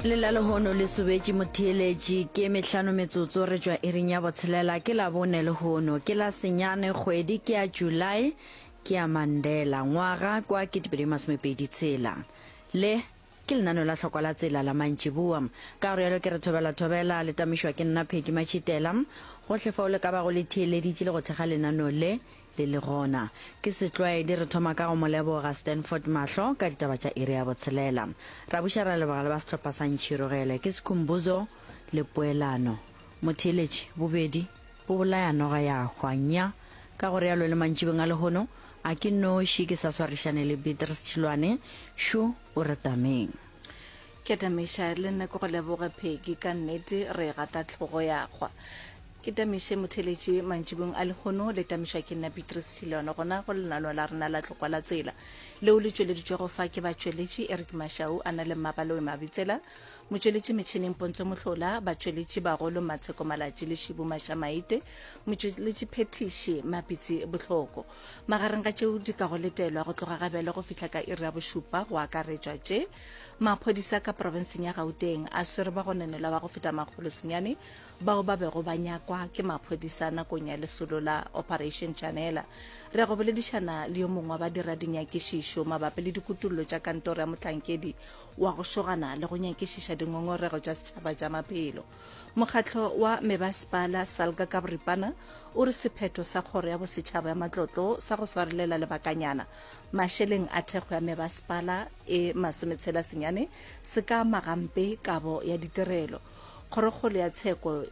Lela lehono le subetše motheeletši ke mehlano metsotso re tšwa iring ya botshelela ke la bone lehono ke la senyane kgwedi ke ya July ke ya Mandela ngwaga kwa ke 2026 le ke lenano la tlhokwa la tsela la mantšiboa ka gore yalo ke re thobela le tamišwa ke nna Pheki Machitela gohle fa o le ka ba go le theeleditše le go thekga lenano le gona ke setlwaedi re thoma ka go moleboga Stanford Mahlo ka ditaba tša iri ya botshelela ra buša ra lebagale ba setlhopha sa ntšhirogele ke Sekhumbuzo le Poelano motheeletši bobedi bo bolaya noga ya hwanya ka gore yalo le mantšibeng a lehono a ke noši ke sa swarišane le Beatrice Tšhilwane šo o retameng ke tamiša le nna ke go leboga Pheki ka nnete re gata tlhogo ya gwa ke tamiše motheeletši mantšibong a lehono le tamišwa ke nna Beatrice Tšhilwane gona go lenano la rena la tlhokwa la tsela leo le tšweleditšwe go fa ke batšweletši Eric Mashau a na le mmapalo mabitsela motšweletši metšhineng Pontsho Mohlola batšweletši bagolo Matsheko Malatši le Šibu Mashamaite motšweletši Phetiši Mapitsi Bohloko magareng ga tšeo di ka go letelwa go tloga gabele go fihla ka iri ya bošupa go akaretšwa tše maphodisa ka provinseng ya Gauteng a swere ba go nenela ba go feta makgolosenyane bao ba bego ba nyakwa ke maphodisa nakong ya lesolo la Operation Chanela re go boledišana le yo mongwe ba dira dinyakišišo mabapi le dikutullo tša kantoro ya mohlankedi wa go šogana le go nyakišiša dingongorego tša setšhaba tša maphelo mokgatlo wa Mebasepala Salga ka boripana o re sephetho sa kgoro ya bosetšhaba ya matlotlo sa go swarelela lebakanyana mašeleng a thekgo ya Mebasepala e masometshela-senyane se ka magampe kabo ya ditirelo kgorokgolo ya tsheko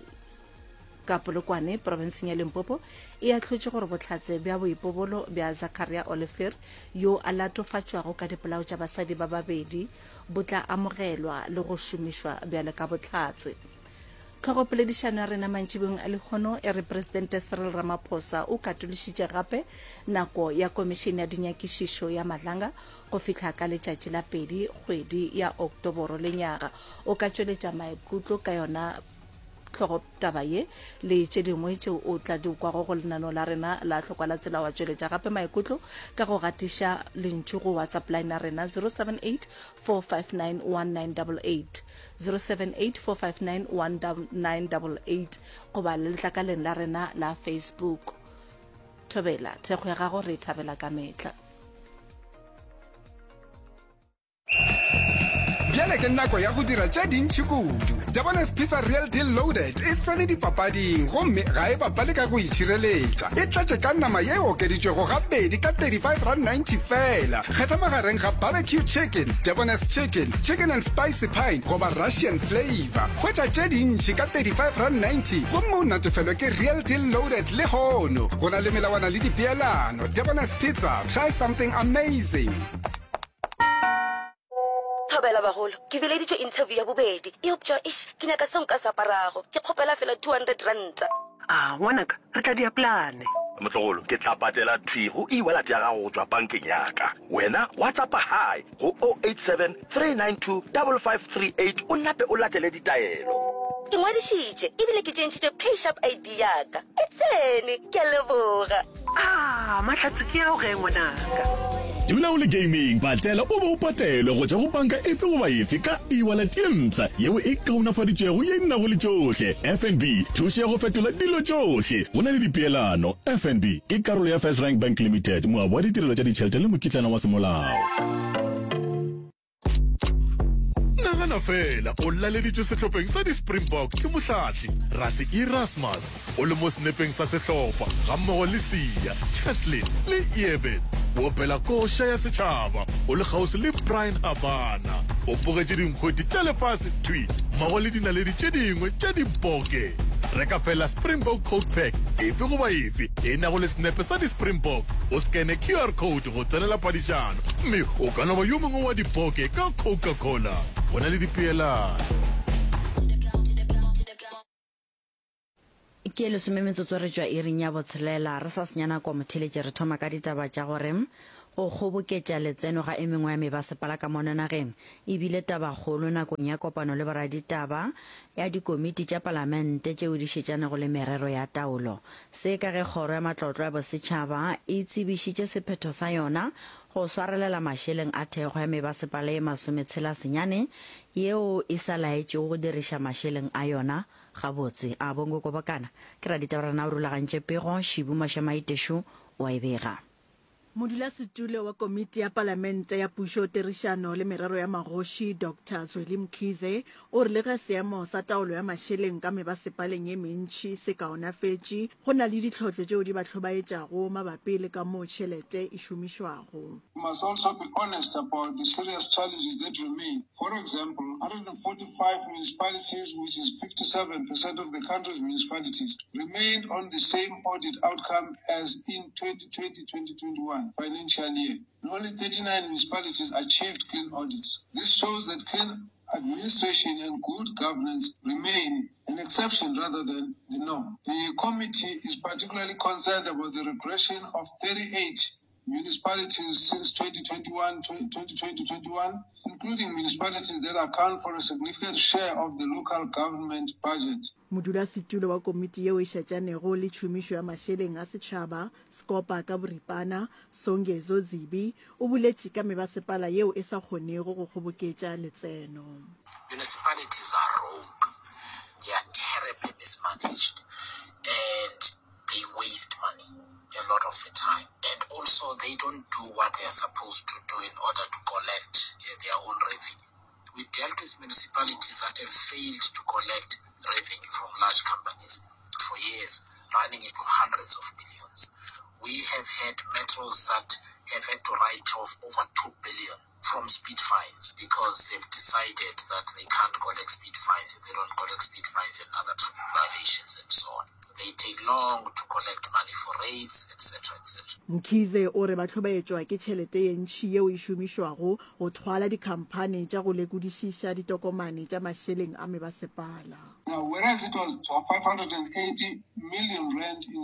ka Polokwane provinseng ya Limpopo e atlhotše gore botlhatse bja boipobolo bja Zakaria Oliver yo a latofatšwago ka dipolao tša basadi ba babedi bo tla amogelwa le go šomišwa bjale ka botlhatse tlhogopoledišano ya rena mantšibong a lehono e re Presidente Cyril Ramaphosa o katolišitše gape nako ya komišene ya dinyakišišo ya Madlanga go fihla ka letšatši la 2 kgwedi ya Oktoboro lenyaga o ka tšweletša maikutlo ka yona tlhogotaba ye le tše dingwe tšeo o tla dikwago go lenano la rena la tlhokwa la tsela wa tšweletša gape maikutlo ka go gatiša lentšu go WhatsApp line ya rena 078 459 1988 078 459 1988 goba le letlakaleng la rena la Facebook thobela thekgo ya gago re thabela ka metla bjale ke nako ya go dira tša dintšhi kudu Japanese Pizza Real Deal Loaded e tsene dipapading gomme ga e bapale ka go itšhireletša e tlatše ka nama ye okeditšwego gabedi ka 35.90 fela kgetha magareng ga barbecue chicken Japanese chicken chicken and spicy pine goba Russian flavor hwetša tše dintšhi ka 35.90 gomme o natefelwe ke Real Deal Loaded le hono go na le melawana le dipeelano Japanese Pizza try something amazing Thobela bagolo ke beleditšwe interview ya bobedi e optšwa ke nyaka seo nka saparago ke kgopela fela 200 ranta ngwanaka re tla di aplane motlogolo ke tla patela thwego e wallet ya gago go tswa bankeng yaka wena whatsappa hi go 087 392 5538 o nape o latele ditaelo ke ngwadišitše ebile ke tšentšhitše PayShap ID yaka e tsene ke a leboga mahlatse ke yao ge ngwanaka dula o le gaming patela o bo o patelwe go tša go banka efe goba efe ka e-wallet ye mpša yeo e kaonafaditšwego ye nnago le tšohle FNB thuše ya go fetola dilo tšohle go na le dipeelano FNB ke karolo ya First Rank Bank Limited moabo wa ditirelo tša ditšhelete le mokitlana wa semolao nagana fela o laleditšwe sehlopheng sa di-Springbok ke mohlatli Rassie Erasmus o le mo senepeng sa sehlopha ga mmogo le Sia Cheslin le Eben o opela koša ya setšhaba o le kgauswi le Brian Habana o bogetše dinkgwedi tša lefase twi mmogo le dinaledi tše dingwe tša diboke reka fela Springbok Cold Pack efe goba efe e nago le senepe sa di-Springbok o skene QR code go tsenela phadišano mme o ka no ba yo mongwe wa diboke ka Coca-Cola go na le dipeelano ke lesome metsotso re tšwa iring ya botshelela re sa senyana kwa motheeletše re thoma ka ditaba tša gore go kgoboketša letseno ga e mengwe ya mebasepala ka mo nageng e bile tabakgolo nakong ya kopano le boraditaba ya dikomiti tša palamente tšeo di šetšanego le merero ya taolo. Se ka ge kgoro ya matlotlo ya bosetšhaba e tsebišitše sephetho sa yona go swarelela mašeleng a thekgo ya mebasepala e 69 yeo e sa laetšego go diriša mašeleng a yona gabotse. A bongo kobakana ke raditabarana o rulagantše pego Shibu Mashamaiteshu wa e bega. Modulasetulo wa komiti ya palamente ya pušo tirišano le merero ya magoši Dr. Zweli Mkhize o re le ge seemo sa taolo ya mašeleng ka mebasepaleng ye mentši se kaonafetše go na le ditlhotlho tšeo di ba tlhobaetšago mabapi le ka moo tšhelete e šomišwago. We must also be honest about the serious challenges that remain. For example, 145 municipalities, which is 57% of the country's municipalities, remained on the same audit outcome as in 2020-2021 financial year. And only 39 municipalities achieved clean audits. This shows that clean administration and good governance remain an exception rather than the norm. The committee is particularly concerned about the regression of 38 municipalities since 2020-2021, including municipalities that account for a significant share of the local government budget. Modulasetulo wa komiti yeo e šetšanego le tšhomišo ya mašeleng a setšhaba Scopa ka boripana Songezo Zibi o boletše ka mebasepala yeo e sa kgonego go kgoboketša letseno. Municipalities are rogue, they are terribly mismanaged, and they waste money a lot of the time, and also they don't do what they're supposed to do in order to collect their own revenue. We dealt with municipalities that have failed to collect revenue from large companies for years, running into hundreds of millions. We have had metros that have had to write off over 2 billion from speed fines because they've decided that they can't collect speed fines if they don't collect speed fines and other traffic violations and so on. They take long to collect money for raids, etc., etc. Mkhize o re ba tlhobaetšwa ke tšhelete ye ntši yeo e šomišwago go thwala dikhamphane tša go lekodišiša ditokomane tša mašeleng a mebasepala. Now, whereas it was 580 million rand in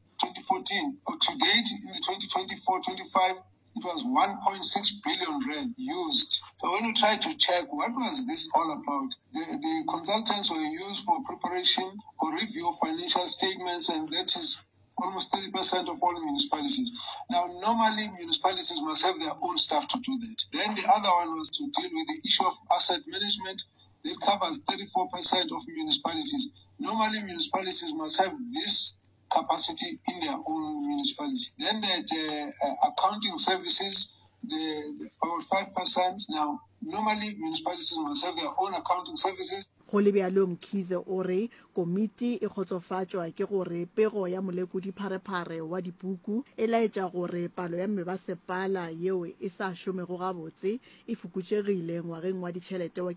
2014, to date in the 2024-25, it was 1.6 billion rand used. So when we tried to check what was this all about, the consultants were used for preparation or review of financial statements, and that is almost 30% of all municipalities. Now, normally municipalities must have their own staff to do that. Then the other one was to deal with the issue of asset management. That covers 34% of municipalities. Normally municipalities must have this capacity in their own municipality. Then the accounting services, about 5%. Now, normally municipalities must have their own accounting services. Go le bjalo Mkhize o re komiti e kgotsofatšwa ke gore pego ya molekodi pharephare wa dipuku e laetša gore palo ya mebasepala yeo e sa šomego gabotse e fokotšegile ngwageng wa ditšhelete wa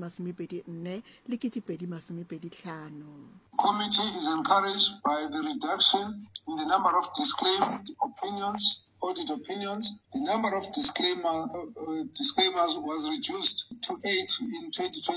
2024 le 2025. Committee is encouraged by the reduction in the number of disclaimed opinions, audit opinions. The number of disclaimers was reduced to 8 in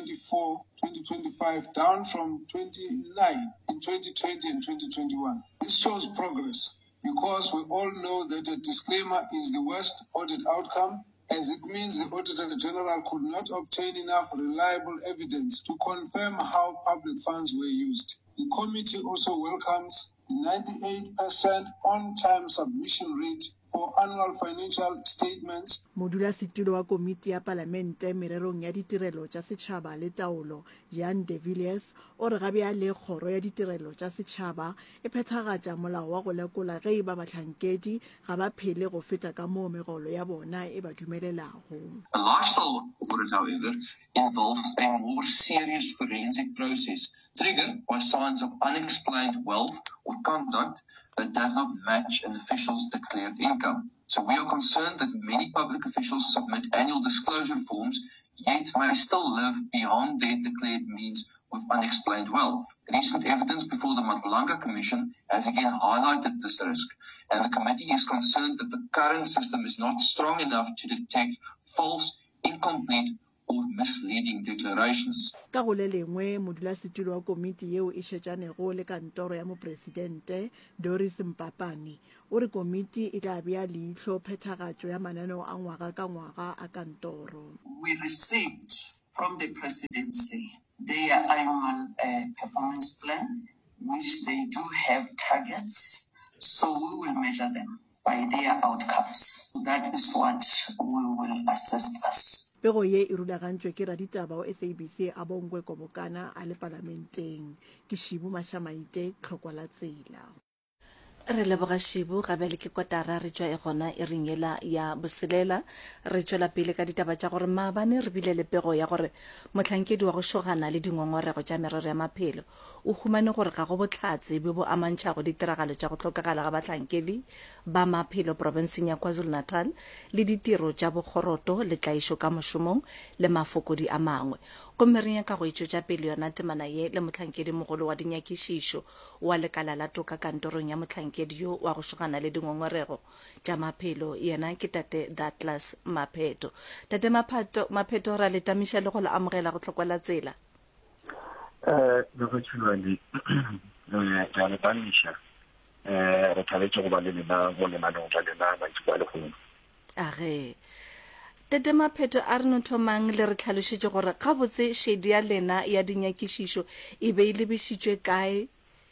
2024-2025, down from 29 in 2020 and 2021. This shows progress because we all know that a disclaimer is the worst audit outcome, as it means the Auditor General could not obtain enough reliable evidence to confirm how public funds were used. The committee also welcomes the 98% on-time submission rate for annual financial statements. Modulasetulo wa komiti ya palamente mererong ya ditirelo tša setšhaba le taolo Jan de Villiers o re gabjale kgoro ya ditirelo tša setšhaba e phethagatša molao wa go lekola ge e ba bahlankedi ga ba phele go feta ka moo megolo ya bona e ba dumelelago. A lifestyle audit, however, involves a more serious forensic process, triggered by signs of unexplained wealth or conduct that does not match an official's declared income. So we are concerned that many public officials submit annual disclosure forms, yet may still live beyond their declared means with unexplained wealth. Recent evidence before the Matlanga Commission has again highlighted this risk, and the committee is concerned that the current system is not strong enough to detect false, incomplete, or misleading declarations. Ka go le lengwe modulasetulo wa komiti yeo e šetšanego le kantoro ya mopresidente Doris Mpapane o re komiti e tla bea leihlo phethagatšo ya mananeo a ngwaga ka ngwaga a kantoro. We received from the presidency their annual performance plan, which they do have targets, so we will measure them by their outcomes. That is what we will assist us. Pego ye e rulagantšwe ke raditaba o SABC a Bongwe Kobokana a le parlamenteng ke Shibu Mashamaite tlhokwa la tsela. Re leboga Shibu gabele ke kotara re tswa e gona e ringela ya boselela re tswela pele ka ditaba tša gore maabane re bile le pego ya gore motlhankedi wa go shogana le dingongorego tša merero ya maphelo o humane gore ga go botlhatse be bo amantšhago ditiragalo tša go tlhokagala ga batlhankedi ba maphelo provinseng ya KwaZulu-Natal le ditiro tša bokgoroto le tlaišo ka mošomong le mafokodi a mangwe gomme re nyaka go itšotša pele yona temana ye le motlhankedi mogolo wa dinyakišišo wa lekala la toka kantorong ya motlhankedi yo wa go shogana le dingongorego tša maphelo yena ke tate Douglas Mapheto. Tate Mapheto ra le tamiša le go le amogela go tlhokwela tsela. Virtually, ya le tamiša re thaletše go ba le lena mo lemanong la lena maitsebo a lekgono. Age Tate Mapheto a re no thomang le re tlhalošitše gore ga botse šedi ya lena ya dinyakišišo e be e lebišitšwe kae?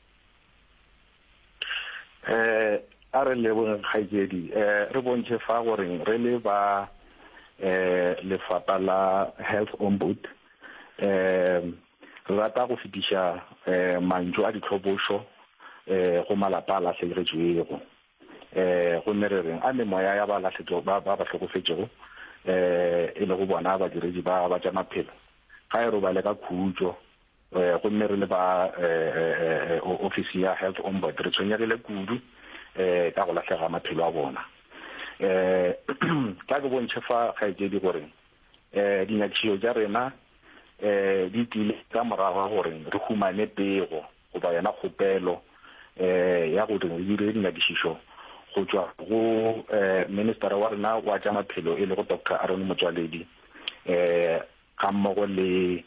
A re lebong kgaitsedi re bontšhe fa gore re le ba lefapha la health ombud re rata go fetiša mantšo a ditlhobošo go malapa a latlhegetšwego gomme re reng a memoya ya ba tlhokofetšego e le go bona badiredi ba tša maphelo ga e robale ka khutšo gomme re le ba ofisi ya health ombud re tshwenyegile kudu ka go latlhega maphelo a bona ka ke bontšhe fa kgaetsedi gore dinyakišišo tša rena di tlile ka morago ga gore re humane pego goba yona kgopelo ya go dire dinyakišišo go tswa go ministera wa rena wa tša maphelo e le go Dr. Aaron Motsoaledi ga mmogo le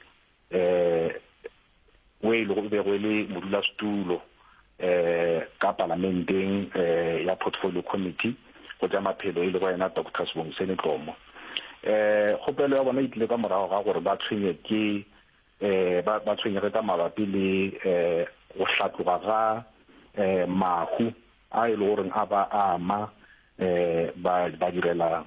o e le go bego le modulasetulo ka parlamenteng ya portfolio committee go tša maphelo e le go yena Dr. Sibongiseni Dhlomo. Kgopelo ya bona e tlile ka morago ga gore ba tshwenyege ka mabapi le go hlatloga ga mahu a e le gore a ba ama ba direla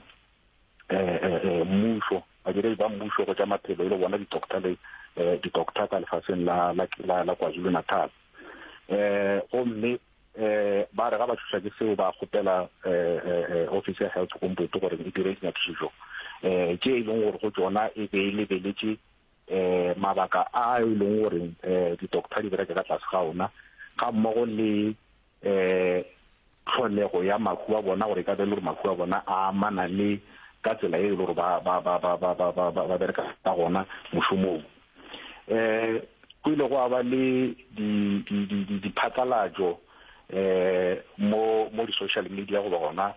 mmušo badiredi ba mmušo go tša maphelo e le bona di-doctor ka lefatsheng la KwaZulu-Natal. Gomme ba re ga ba thuša ke seo ba kgopela office ya health ombud gore e dire dinyakišišo tše e leng gore go tsona e be e lebeletše mabaka a e leng gore di-doctor di bereke ka tlase ga ona ga mmogo le tlholego ya mahu a bona gore e ka be le gore mahu a bona a amana le ka tsela e le gore ba bereka ka gona mošomong. Go ile go aba le diphatlalatšo mo di-social media go ba gona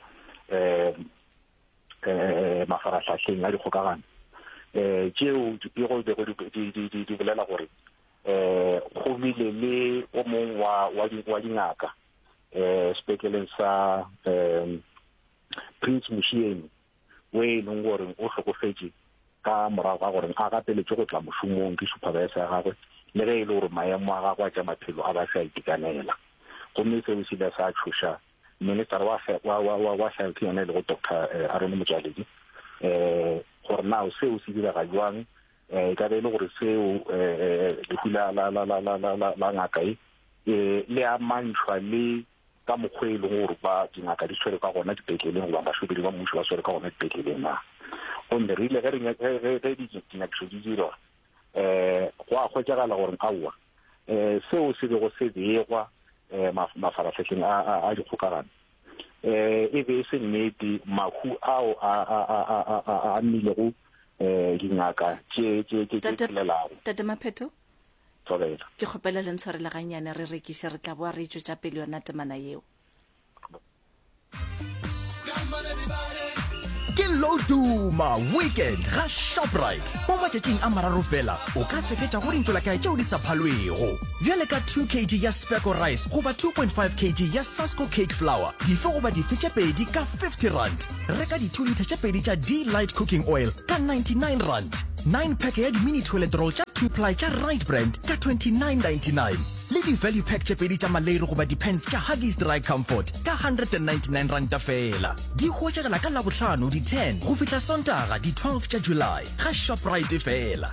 mafaratlhatlheng a dikgokagano tšeo di bolela gore go bile le o mong wa dingaka sepetleleng sa Prince Mushieni o e leng gore o hlokofetše ka morago ga gore a gateletše go tla mošomong ke supervisor ya gagwe le ge e le gore maemo a gagwe a tša maphelo a ba sa itekanela gomme seo se ile sa tšhoša minister wa health yone le go Dr. Aaron Motsoaledi gore nao seo se direga jwang e ka be e le gore seo lehu la ngaka le amantšhwa le ka mokgwa e leng gore ba dingaka di tshwere ka gona dipetleleng goba bašobedi ba mmušo ba tshwere ka gona dipetleleng na gomme re ile ge dinyakišo di dirwa go a kgwetšagala gore aowa seo se bego se beegwa mafaratlhatlheng a dikgokagano e be se nnete mahu ao a nnilego dingaka tše lelago. Tate Mapheto ke kgopela le ntshwarela ganyane re rekiša re tla boa re itšo tša pele yona temana yeo. Ke lo duma weekend ga Shoprite mo matšatšing a mararo fela o ka seketša go dintlo laka tšeo di sa phalwego bjale ka 2 kg ya Speco rice goba 2.5 kg ya Sasco cake flour dife goba dife tše pedi ka 50 rand reka di 2 liter tše pedi tša D-Light cooking oil ka 99 rand 9 pack ya di-mini toilet roll tša 2 ply tša Right Brand ka 29.99 le di-value pack tše pedi tša Maleiro goba di-pants tša Huggies Dry Comfort ka 199 ranta fela di hwetšagela ka labohlano di 10 go fihla sontaga di 12 tša July ga Shoprite fela.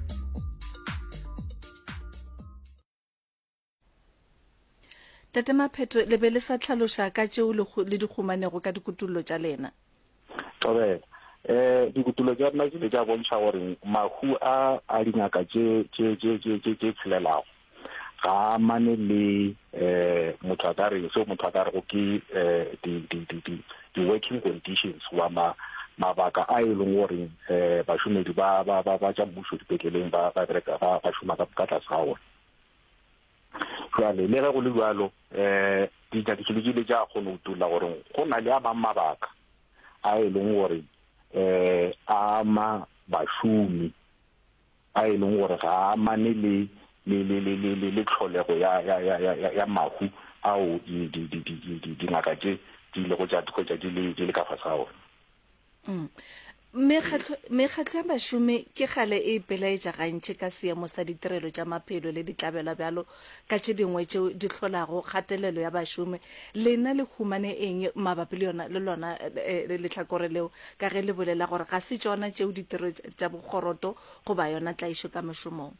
Tate Mapheto le be le sa tlhaloša ka tšeo le di khumanego ka dikutullo tša lena. Tobe dikutullo tša rena ke tša bontšha gore mahu a dingaka tše tšhelelago ga amane le motho a ka re go ke di-working conditions wa mabaka a e leng gore bašomedi ba tša mmušo dipetleleng ba šoma ka tlase ga one. Jwale le ge go le jalo dinyadišo di kile tša kgone go tulla gore go na le a mang mabaka a e leng gore a ama bašomi a e leng gore ga amane le tlholego ya mahu ao dingaka tše di le go tša di le ka fase ga one. Mekgatlo ya bašomi ke gale e pelaetša gantši ka seemo sa ditirelo tša maphelo le ditlabela bjalo ka tše dingwe tšeo di tlholago kgatelelo ya bašomi lena le humane eng mabapi le lona letlhakore leo ka ge le bolela gore ga se tšona tšeo ditiro tša bokgoroto goba yona tlaišo ka mošomong.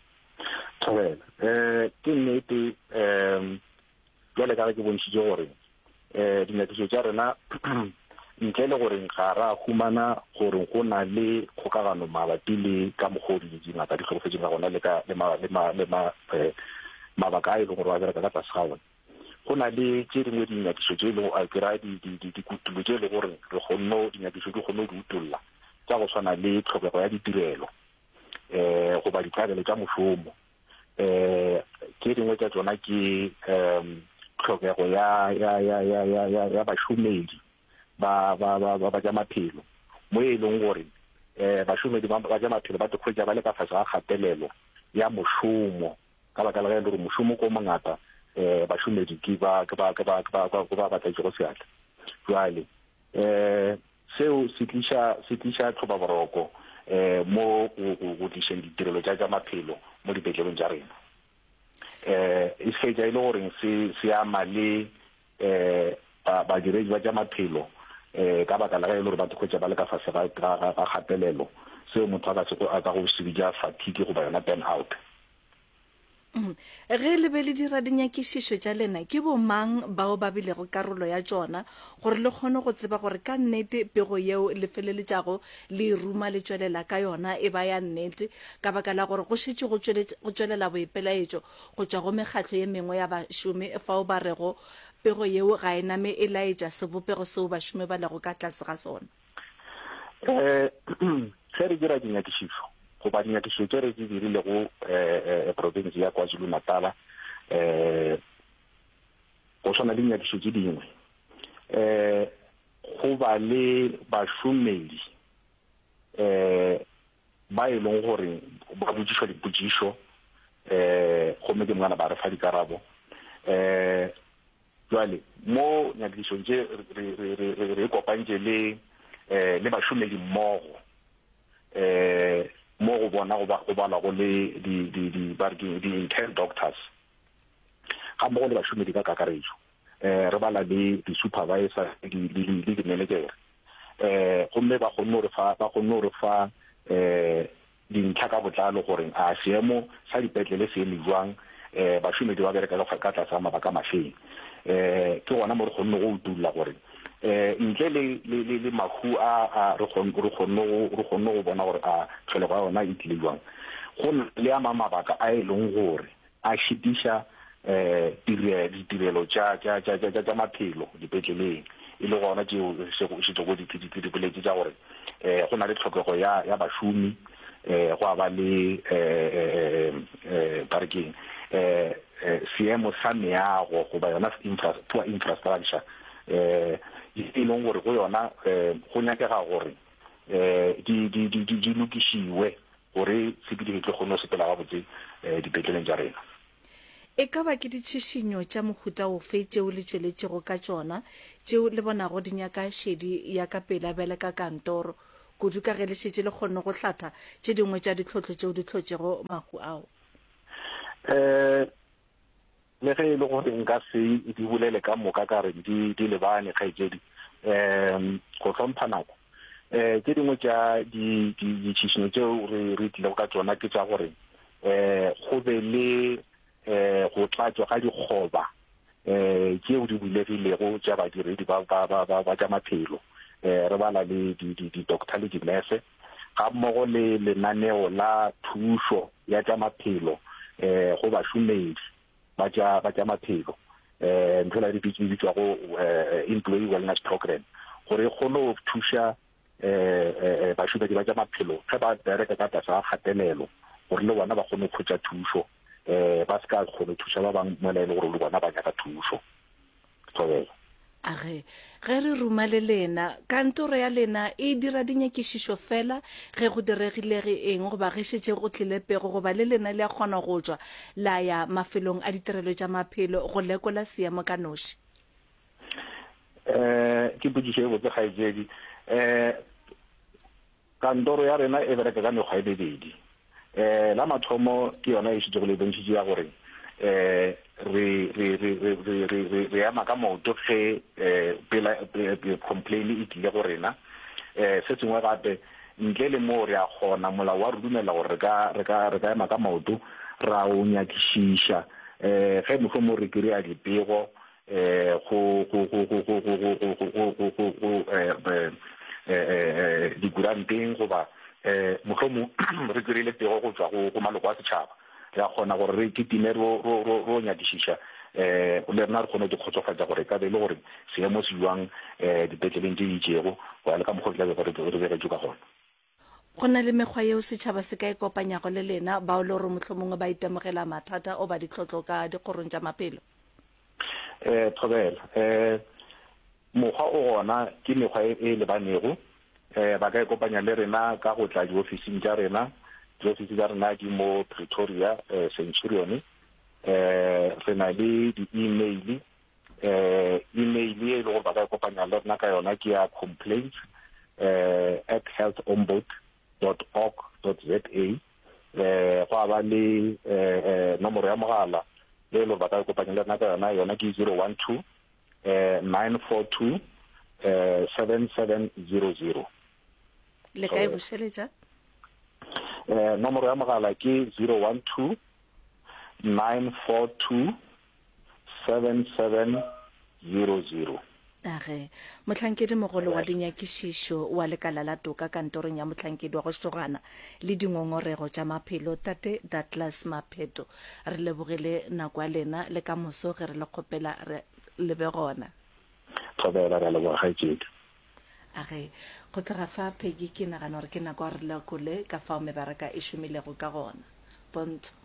Ke nnete jwale ka ge ke bontšhitše gore dinyatišo tša rena ntle le gore ga ra humana gore go na le kgokagano mabapi le ka mogodi dingaka di tlhokofetseng ka gona le mabaka a e leng gore wa bereka ka tlase ga one go na le tše dingwe dinyatišo tše e leng a kry-a dikutulo tše e le gore dinyatišo di kgone di utolla tša go tshwana le tlhokego ya ditirelo goba ditlabelo tša mošomo ke dingwe tša tsona ke tlhokego ya bašomedi ba tša maphelo mo e leng gore bašomedi ba tša maphelo ba tekgwetša ba le ka fase ga kgatelelo ya mošomo ka baka la ge le gore mošomo ko mongata bašomedi ke ba batlaetše go seatla. Jwale seo se tliša tlhobaboroko mo go tlišeng ditirelo tša maphelo mo dipetlelong tša rena e seketša e le gore se ama le badiredi ba tša maphelo ka baka la ge e le gore ba tekgwetša ba le ka fase ga kgatelelo seo motho a ka go sebija fatigue goba yona burn out. Ge le be le dira dinyakišišo tša lena ke bo mang bao ba bilego karolo ya tšona gore le kgone go tseba gore ka nnete pego yeo le feleletšago le ruma le tšwelela ka yona e ba ya nnete ka baka la gore go šetše go tšwelela boipelaetšo go tšwa go mekgatlo ye mengwe ya bašomi fao ba rego pego yeo ga e name e laetša sebopego seo bašomi ba lego ka tlase ga sona. Ge re dira dinyakišišo goba dinyakišo tše re di dirile go province ya KwaZulu Natal go tshwana le dinyakišo tše dingwe go ba le bašomedi ba e leng gore ba botsišwa dipotšišo gomme ke mongana ba re fa dikarabo jwale mo nyakišong tše re kopantše le bašomedi mmogo mo go bona go bala go le di-intern doctors ga mmogo le bašomedi ka kakaretšo re bala le di-supervisor le di-manager gomme ba kgonne gore fa dintlha ka botlalo gore a seemo sa dipetlele se eme jwang bašomedi ba bereka ka tlase ga mabaka mafeng ke gona mo re kgonne go utulla gore ntle le mahu a re kgonne go bona gore a tlholego ya yona e tlile jwang go le a mabaka a e leng gore a šitiša ditirelo tša maphelo dipetleleng e le gona tšeo šetšo go dipoletse tša gore go na le tlhokego ya bašomi go a ba le barekeng seemo sa meago goba yona poor infrastructure e leng gore go yona go nyakega gore di lokishiwe gore sebedi ke go no sepela ga botse dipetleleng tsa rena. E ka ba ke ditšhišinyo tša mohuta ofe tšeo le tšweletšego ka tšona tšeo le bonago di nyaka šedi ya ka pela bele ka kantoro kudu ka ge le šetše le kgonne go hlatha tše dingwe tša ditlhotlo tšeo di tlhotšego mahu ao? Le ge e le gore nka se di bolele ka moka ka re di lebane kgaetsedi go hlompha nako ke dingwe tša ditšhišinyo tšeo re tlilego ka tšona ke tša gore go be le go tlatswa ga dikgoba tšeo di bulegilego tša badiredi ba tša maphelo re bala le di-doctor le di-nurse ga mmogo le lenaneo la thušo ya tša maphelo go bašomedi ba tša maphelo ntho la di bitswago employee wellness program gore e kgone go thuša bašomedi ba tša maphelo ge ba bereka ka tlase ga kgatelelo gore le bona ba kgone go khwetša thušo ba se ka kgone thuša ba bangwe mo le gore le bona ba nyaka thušo. Age ge re ruma le lena kantoro ya lena e dira dinyakišišo fela ge go diregile eng goba ge šetše go tlile pego goba le lena le a kgona go tšwa la ya mafelong a ditirelo tša maphelo go lekola seemo ka noši? Ke potšišo e botse kgaetsedi kantoro ya rena e bereka ka mekgwa e bebedi. La mathomo ke yona e šitše go le bontšhitše ya gore re ema ka maoto ge complain e tlile go rena se sengwe gape ntle le mo re a kgona molao wa re dumela gore re ka ema ka maoto ra o nyakišiša ge mohlomong re kry-a dipego dikuranteng goba mohlomong re kry-ile pego go tswa go maloko a setšhaba re a kgona gore re kitime ro nyakišiša le rena re kgone go kgotsofatsa gore ka be le gore seemo se jwang dipetleleng tse di itšego go ya le ka mokgwa re tlabe re begetšo ka gona. Go na le mekgwa yeo setšhaba se ka e kopanyago le lena bao le gore mohlomongwe ba itemogela mathata o ba ditlhotlo ka dikgorong tša maphelo? Thobela mokgwa o gona ke mekgwa e lebanego ba ka e kopanya le rena ka go tla diofising tša rena. Diofisi tša rena di mo Pretoria Centurion re na le di-email e le gore ba ka e kopanya le rena ka yona ke ya complaints at healthombud.org.za go a ba le nomoro ya mogala le gore ba ka e kopanya le rena ka yona ke 012 942 7700. Le ka e bušeletša? Nomoro ya mogala ke 012 942 7700. Age motlhankedi mogolo wa dinyakišišo wa lekala la toka kantorong ya motlhankedi wa go šogana le dingongorego tša maphelo Tate Douglas Mapheto re lebogile nako ya lena le ka moso ge re le kgopela re lebe gona. Thobela re leboga kgaetšedi. Age go tloga fa Peggy ke nagana gore ke nako re lekole ka fao mebaraka e šomilego ka gona. Ponto.